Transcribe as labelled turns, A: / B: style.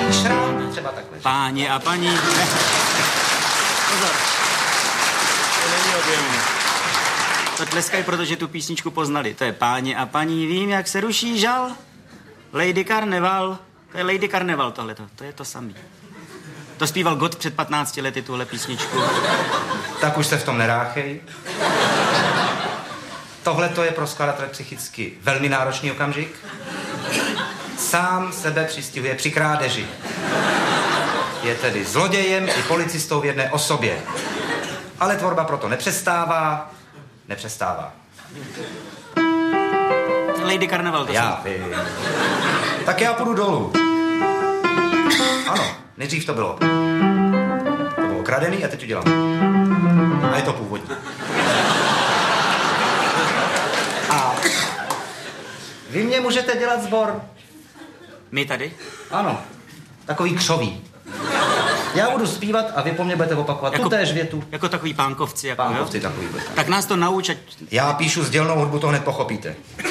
A: malý šrám, třeba takhle.
B: Páni a paní... Pozor. To není objemné. To tleskají, protože tu písničku poznali. To je Páni a paní, vím, jak se ruší žal. Lady Carnival. To je Lady Carnival tohleto. To je to samý. To zpíval God před 15 lety, tuhle písničku.
A: Tak už se v tom neráchej. Tohle to je pro skladatele psychicky velmi náročný okamžik. Sám sebe přistihuje při krádeži. Je tedy zlodějem i policistou v jedné osobě. Ale tvorba proto nepřestává.
B: Lady Carnival to
A: Já vím. Tak já půjdu dolů. Ano, nejdřív to bylo kradený a teď to dělám. A je to původní. A vy mě můžete dělat sbor.
B: My tady?
A: Ano, takový křový. Já budu zpívat a vy po mně budete opakovat tu též větu.
B: Jako takový pánkovci. Jako,
A: Pánkovci
B: jo?
A: takový.
B: Tak nás to nauč, ať...
A: Já píšu sdělnou hudbu, to hned pochopíte.